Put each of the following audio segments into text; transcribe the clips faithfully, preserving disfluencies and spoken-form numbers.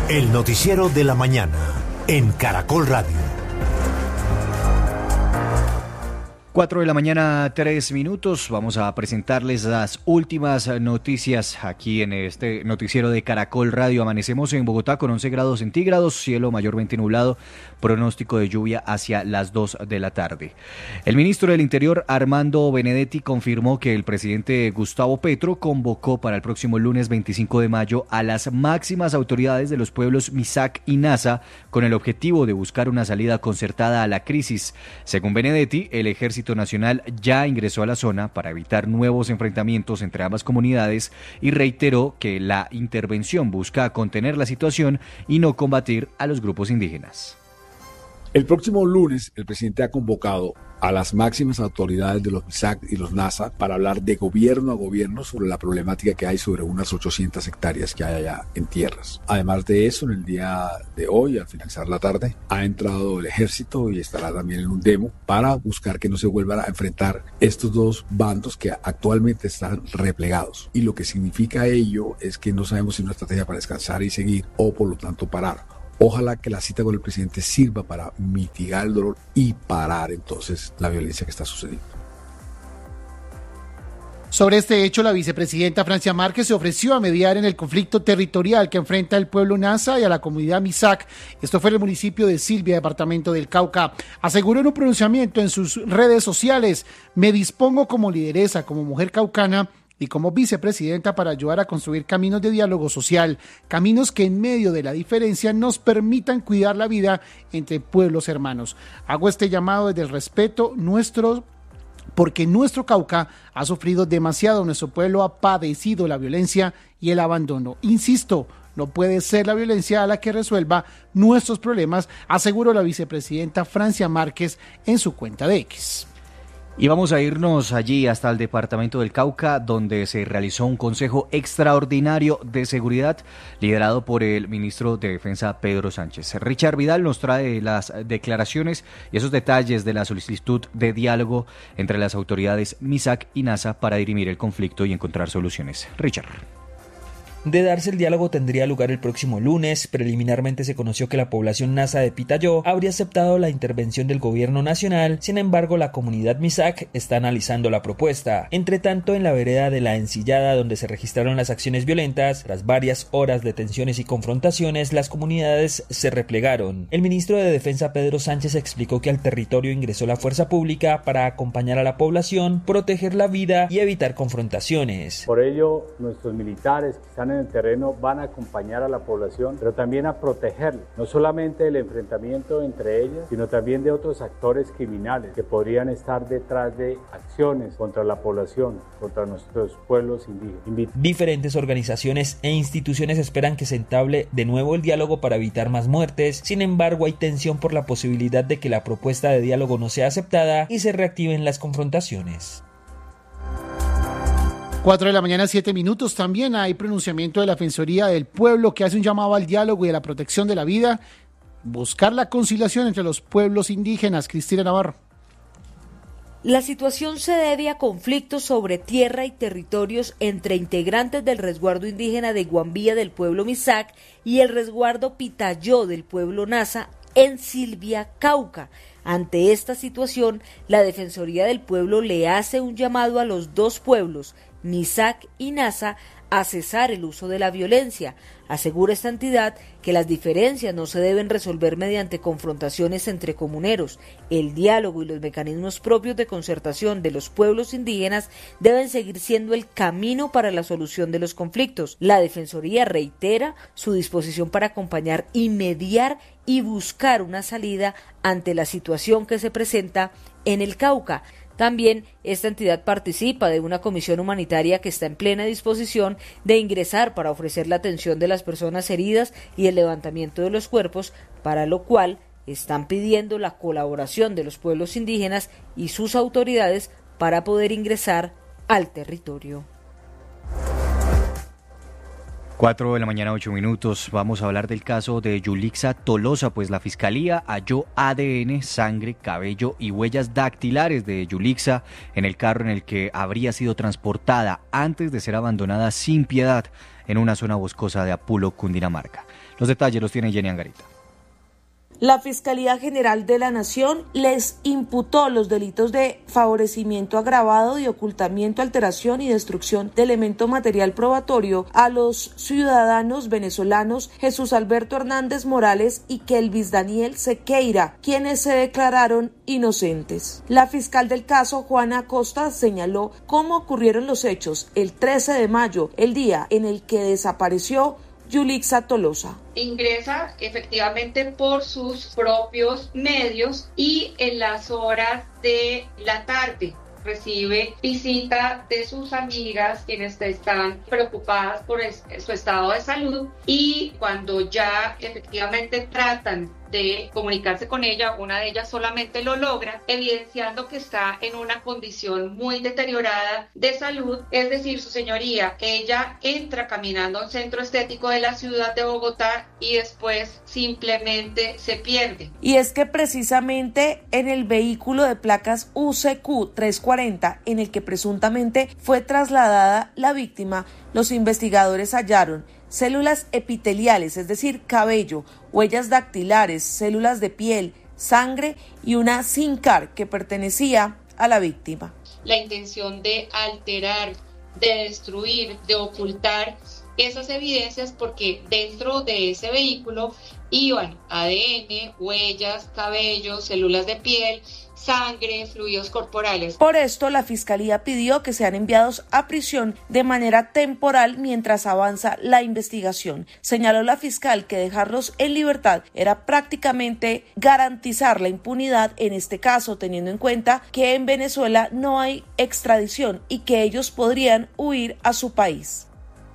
El noticiero de la mañana en Caracol Radio. Cuatro de la mañana, tres minutos. Vamos a presentarles las últimas noticias aquí en este noticiero de Caracol Radio. Amanecemos en Bogotá con once grados centígrados, cielo mayormente nublado, pronóstico de lluvia hacia las dos de la tarde. El ministro del Interior, Armando Benedetti, confirmó que el presidente Gustavo Petro convocó para el próximo lunes veinticinco de mayo a las máximas autoridades de los pueblos Misak y Nasa con el objetivo de buscar una salida concertada a la crisis. Según Benedetti, el ejército Nacional ya ingresó a la zona para evitar nuevos enfrentamientos entre ambas comunidades y reiteró que la intervención busca contener la situación y no combatir a los grupos indígenas. El próximo lunes, el presidente ha convocado a las máximas autoridades de los Misak y los Nasa para hablar de gobierno a gobierno sobre la problemática que hay sobre unas ochocientas hectáreas que hay allá en tierras. Además de eso, en el día de hoy, al finalizar la tarde, ha entrado el ejército y estará también en un demo para buscar que no se vuelvan a enfrentar estos dos bandos que actualmente están replegados. Y lo que significa ello es que no sabemos si es una estrategia para descansar y seguir o por lo tanto parar. Ojalá que la cita con el presidente sirva para mitigar el dolor y parar entonces la violencia que está sucediendo. Sobre este hecho, la vicepresidenta Francia Márquez se ofreció a mediar en el conflicto territorial que enfrenta el pueblo Nasa y a la comunidad Misak. Esto fue en el municipio de Silvia, departamento del Cauca. Aseguró en un pronunciamiento en sus redes sociales: me dispongo como lideresa, como mujer caucana y como vicepresidenta para ayudar a construir caminos de diálogo social, caminos que en medio de la diferencia nos permitan cuidar la vida entre pueblos hermanos. Hago este llamado desde el respeto nuestro, porque nuestro Cauca ha sufrido demasiado, nuestro pueblo ha padecido la violencia y el abandono. Insisto, no puede ser la violencia a la que resuelva nuestros problemas, aseguró la vicepresidenta Francia Márquez en su cuenta de X. Y vamos a irnos allí hasta el departamento del Cauca, donde se realizó un consejo extraordinario de seguridad liderado por el ministro de Defensa Pedro Sánchez. Richard Vidal nos trae las declaraciones y esos detalles de la solicitud de diálogo entre las autoridades Misak y Nasa para dirimir el conflicto y encontrar soluciones. Richard. De darse el diálogo tendría lugar el próximo lunes. Preliminarmente se conoció que la población Nasa de Pitayó habría aceptado la intervención del gobierno nacional. Sin embargo, la comunidad Misak está analizando la propuesta. Entre tanto, en la vereda de La Encillada, donde se registraron las acciones violentas, tras varias horas de tensiones y confrontaciones, las comunidades se replegaron. El ministro de Defensa Pedro Sánchez explicó que al territorio ingresó la fuerza pública para acompañar a la población, proteger la vida y evitar confrontaciones. Por ello, nuestros militares que están en el terreno van a acompañar a la población, pero también a protegerla, no solamente del enfrentamiento entre ellas, sino también de otros actores criminales que podrían estar detrás de acciones contra la población, contra nuestros pueblos indígenas. Diferentes organizaciones e instituciones esperan que se entable de nuevo el diálogo para evitar más muertes. Sin embargo, hay tensión por la posibilidad de que la propuesta de diálogo no sea aceptada y se reactiven las confrontaciones. Cuatro de la mañana, siete minutos. También hay pronunciamiento de la Defensoría del Pueblo que hace un llamado al diálogo y a la protección de la vida, buscar la conciliación entre los pueblos indígenas. Cristina Navarro. La situación se debe a conflictos sobre tierra y territorios entre integrantes del resguardo indígena de Guambía del pueblo Misak y el resguardo Pitayó del pueblo Nasa en Silvia, Cauca. Ante esta situación, la Defensoría del Pueblo le hace un llamado a los dos pueblos, Misak y Nasa, a cesar el uso de la violencia. Asegura esta entidad que las diferencias no se deben resolver mediante confrontaciones entre comuneros. El diálogo y los mecanismos propios de concertación de los pueblos indígenas deben seguir siendo el camino para la solución de los conflictos. La Defensoría reitera su disposición para acompañar y mediar y buscar una salida ante la situación que se presenta en el Cauca. También esta entidad participa de una comisión humanitaria que está en plena disposición de ingresar para ofrecer la atención de las personas heridas y el levantamiento de los cuerpos, para lo cual están pidiendo la colaboración de los pueblos indígenas y sus autoridades para poder ingresar al territorio. Cuatro de la mañana, ocho minutos. Vamos a hablar del caso de Yulixa Tolosa, pues la fiscalía halló A D N, sangre, cabello y huellas dactilares de Yulixa en el carro en el que habría sido transportada antes de ser abandonada sin piedad en una zona boscosa de Apulo, Cundinamarca. Los detalles los tiene Jenny Angarita. La Fiscalía General de la Nación les imputó los delitos de favorecimiento agravado, de ocultamiento, alteración y destrucción de elemento material probatorio a los ciudadanos venezolanos Jesús Alberto Hernández Morales y Kelvis Daniel Sequeira, quienes se declararon inocentes. La fiscal del caso, Juana Acosta, señaló cómo ocurrieron los hechos el trece de mayo, el día en el que desapareció Yulixa Tolosa. Ingresa efectivamente por sus propios medios y en las horas de la tarde recibe visita de sus amigas, quienes están preocupadas por su estado de salud, y cuando ya efectivamente tratan de comunicarse con ella, una de ellas solamente lo logra, evidenciando que está en una condición muy deteriorada de salud. Es decir, su señoría, ella entra caminando a un centro estético de la ciudad de Bogotá y después simplemente se pierde. Y es que precisamente en el vehículo de placas U C Q trescientos cuarenta, en el que presuntamente fue trasladada la víctima, los investigadores hallaron células epiteliales, es decir, cabello, huellas dactilares, células de piel, sangre y una SIM card que pertenecía a la víctima. La intención de alterar, de destruir, de ocultar esas evidencias, porque dentro de ese vehículo iban A D N, huellas, cabello, células de piel, sangre, fluidos corporales. Por esto, la Fiscalía pidió que sean enviados a prisión de manera temporal mientras avanza la investigación. Señaló la fiscal que dejarlos en libertad era prácticamente garantizar la impunidad en este caso, teniendo en cuenta que en Venezuela no hay extradición y que ellos podrían huir a su país.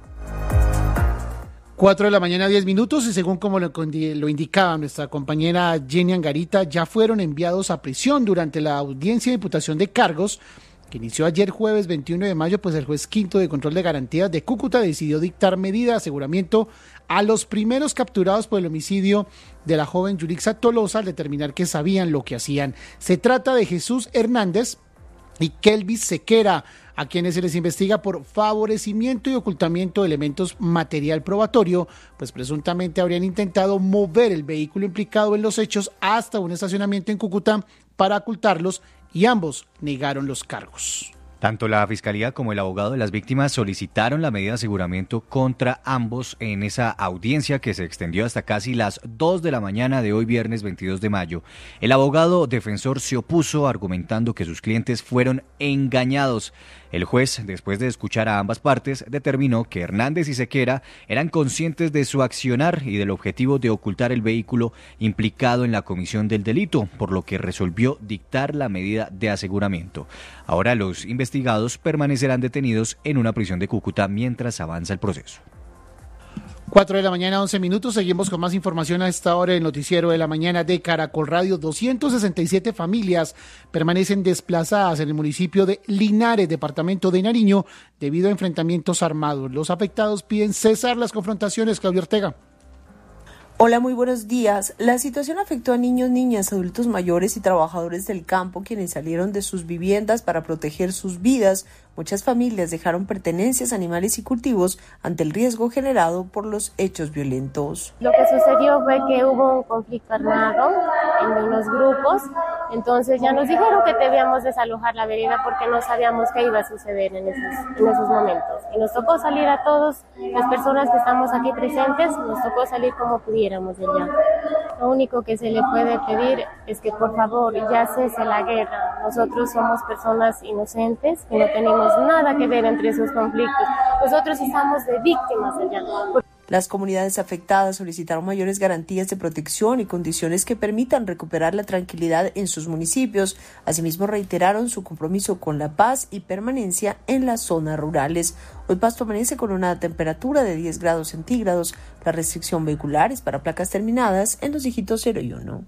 Cuatro de la mañana, diez minutos, y según como lo, lo indicaba nuestra compañera Jenny Angarita, ya fueron enviados a prisión durante la audiencia de imputación de cargos que inició ayer jueves veintiuno de mayo, pues el juez quinto de control de garantías de Cúcuta decidió dictar medida de aseguramiento a los primeros capturados por el homicidio de la joven Yulixa Tolosa al determinar que sabían lo que hacían. Se trata de Jesús Hernández y Kelvis Sequeira, a quienes se les investiga por favorecimiento y ocultamiento de elementos material probatorio, pues presuntamente habrían intentado mover el vehículo implicado en los hechos hasta un estacionamiento en Cúcuta para ocultarlos, y ambos negaron los cargos. Tanto la Fiscalía como el abogado de las víctimas solicitaron la medida de aseguramiento contra ambos en esa audiencia que se extendió hasta casi las dos de la mañana de hoy viernes veintidós de mayo. El abogado defensor se opuso argumentando que sus clientes fueron engañados. El juez, después de escuchar a ambas partes, determinó que Hernández y Sequeira eran conscientes de su accionar y del objetivo de ocultar el vehículo implicado en la comisión del delito, por lo que resolvió dictar la medida de aseguramiento. Ahora los investigados permanecerán detenidos en una prisión de Cúcuta mientras avanza el proceso. Cuatro de la mañana, once minutos. Seguimos con más información a esta hora del noticiero de la mañana de Caracol Radio. doscientas sesenta y siete familias permanecen desplazadas en el municipio de Linares, departamento de Nariño, debido a enfrentamientos armados. Los afectados piden cesar las confrontaciones. Claudia Ortega. Hola, muy buenos días. La situación afectó a niños, niñas, adultos mayores y trabajadores del campo, quienes salieron de sus viviendas para proteger sus vidas. Muchas familias dejaron pertenencias, animales y cultivos ante el riesgo generado por los hechos violentos. Lo que sucedió fue que hubo un conflicto armado en unos grupos, entonces ya nos dijeron que debíamos desalojar la vereda porque no sabíamos qué iba a suceder en esos, en esos momentos. Y nos tocó salir a todos, las personas que estamos aquí presentes, nos tocó salir como pudiéramos de allá. Lo único que se le puede pedir es que por favor ya cese la guerra. Nosotros somos personas inocentes y no tenemos nada que ver entre esos conflictos. Nosotros estamos de víctimas allá. Las comunidades afectadas solicitaron mayores garantías de protección y condiciones que permitan recuperar la tranquilidad en sus municipios. Asimismo, reiteraron su compromiso con la paz y permanencia en las zonas rurales. Hoy Pasto amanece con una temperatura de diez grados centígrados. La restricción vehicular es para placas terminadas en los dígitos cero y uno.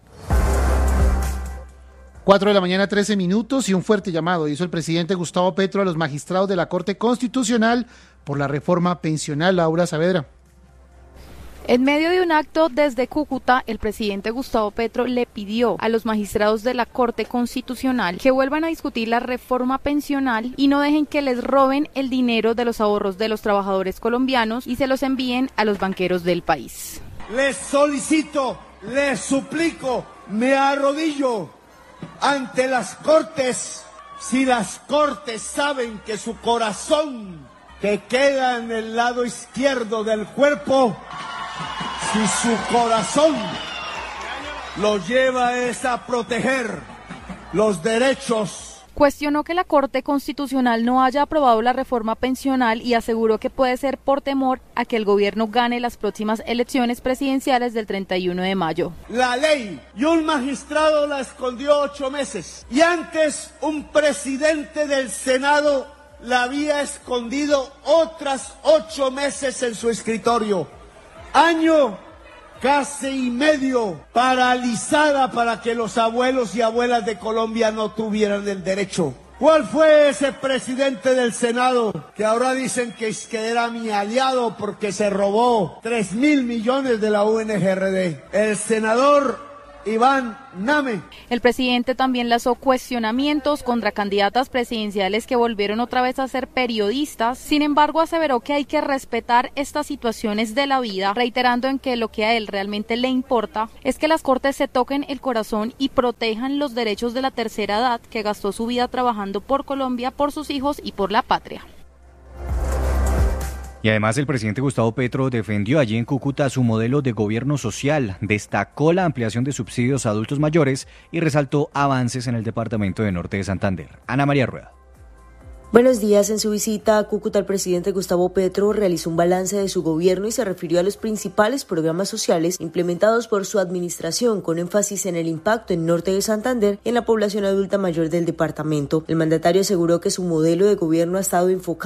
Cuatro de la mañana, trece minutos, y un fuerte llamado hizo el presidente Gustavo Petro a los magistrados de la Corte Constitucional por la reforma pensional. Laura Saavedra. En medio de un acto desde Cúcuta, el presidente Gustavo Petro le pidió a los magistrados de la Corte Constitucional que vuelvan a discutir la reforma pensional y no dejen que les roben el dinero de los ahorros de los trabajadores colombianos y se los envíen a los banqueros del país. Les solicito, les suplico, me arrodillo ante las Cortes. Si las Cortes saben que su corazón, que queda en el lado izquierdo del cuerpo, si su corazón lo lleva es a proteger los derechos. Cuestionó que la Corte Constitucional no haya aprobado la reforma pensional y aseguró que puede ser por temor a que el gobierno gane las próximas elecciones presidenciales del treinta y uno de mayo. La ley y un magistrado la escondió ocho meses y antes un presidente del Senado la había escondido otras ocho meses en su escritorio. Año casi y medio paralizada para que los abuelos y abuelas de Colombia no tuvieran el derecho. ¿Cuál fue ese presidente del Senado que ahora dicen que, es que era mi aliado porque se robó tres mil millones de la U N G R D? El senador Iván Name. El presidente también lanzó cuestionamientos contra candidatas presidenciales que volvieron otra vez a ser periodistas. Sin embargo, aseveró que hay que respetar estas situaciones de la vida, reiterando en que lo que a él realmente le importa es que las Cortes se toquen el corazón y protejan los derechos de la tercera edad que gastó su vida trabajando por Colombia, por sus hijos y por la patria. Y además el presidente Gustavo Petro defendió allí en Cúcuta su modelo de gobierno social, destacó la ampliación de subsidios a adultos mayores y resaltó avances en el departamento de Norte de Santander. Ana María Rueda. Buenos días. En su visita a Cúcuta, el presidente Gustavo Petro realizó un balance de su gobierno y se refirió a los principales programas sociales implementados por su administración, con énfasis en el impacto en Norte de Santander y en la población adulta mayor del departamento. El mandatario aseguró que su modelo de gobierno ha estado enfocado